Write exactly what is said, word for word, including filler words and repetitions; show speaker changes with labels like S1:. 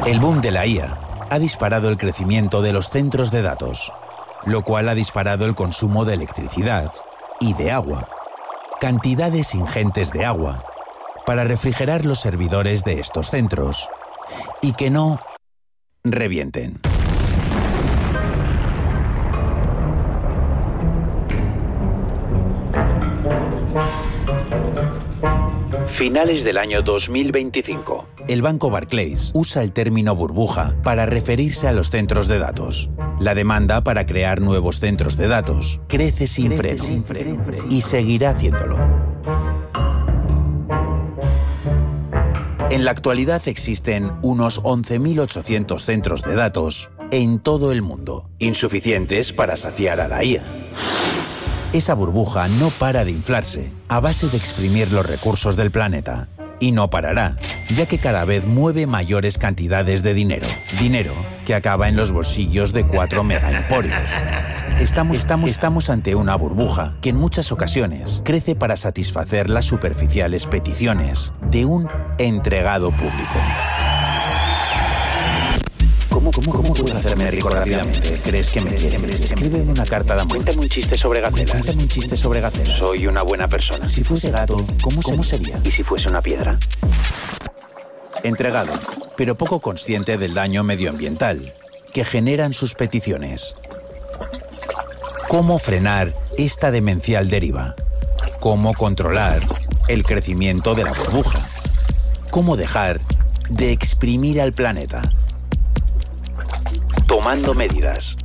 S1: El boom de la I A ha disparado el crecimiento de los centros de datos, lo cual ha disparado el consumo de electricidad y de agua. Cantidades ingentes de agua para refrigerar los servidores de estos centros y que no revienten.
S2: Finales del año dos mil veinticinco.
S1: El banco Barclays usa el término burbuja para referirse a los centros de datos. La demanda para crear nuevos centros de datos crece sin freno, sin freno y seguirá haciéndolo. En la actualidad existen unos once mil ochocientos centros de datos en todo el mundo, insuficientes para saciar a la I A. Esa burbuja no para de inflarse a base de exprimir los recursos del planeta. Y no parará, ya que cada vez mueve mayores cantidades de dinero. Dinero que acaba en los bolsillos de cuatro megaemporios. Estamos, estamos, estamos ante una burbuja que en muchas ocasiones crece para satisfacer las superficiales peticiones de un entregado público. ¿Cómo, cómo, cómo puedo hacerme rico rápidamente? ¿Crees que me quieren? Escríbeme una carta de amor.
S2: Cuéntame un chiste sobre gacelas.
S1: Cuéntame un chiste sobre gacelas.
S2: Soy una buena persona.
S1: Si fuese gato, ¿cómo, ¿cómo sería?
S2: ¿Y si fuese una piedra?
S1: Entregado, pero poco consciente del daño medioambiental que generan sus peticiones. ¿Cómo frenar esta demencial deriva? ¿Cómo controlar el crecimiento de la burbuja? ¿Cómo dejar de exprimir al planeta?
S2: Tomando medidas.